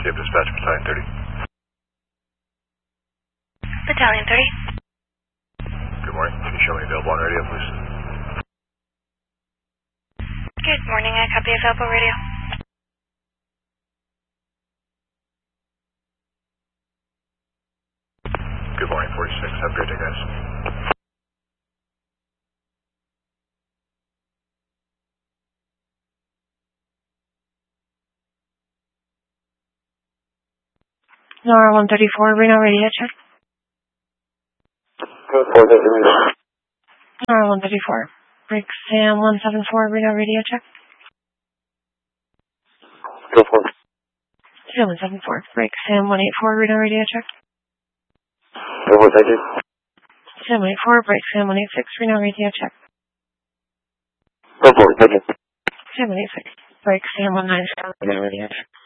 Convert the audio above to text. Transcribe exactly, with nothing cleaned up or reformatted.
Dave Dispatch, Battalion thirty. Battalion thirty. Good morning. Can you show me available on radio, please? Good morning. I copy available radio. Good morning, forty-six. Have a great day, guys. Nora one thirty-four, Reno radio check. Code four, thank you. Nora one thirty-four. Break Sam one seven four, Reno radio check. Code four. Sam one seven four. Break Sam one eight four, Reno radio check. Code four, thank you. Sam one eight four, break Sam one eight six, Reno radio check. Code four, thank you. Sam one eight six, break Sam one nine seven, Reno radio check.